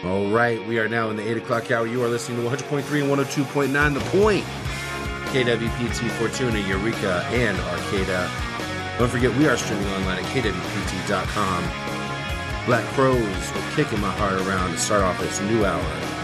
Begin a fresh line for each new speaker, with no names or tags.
All right, we are now in the 8 o'clock hour. You are listening to 100.3 and 102.9 The Point. KWPT, Fortuna, Eureka, and Arcata. Don't forget, we are streaming online at kwpt.com. Black Crows were kicking my heart around to start off this new hour.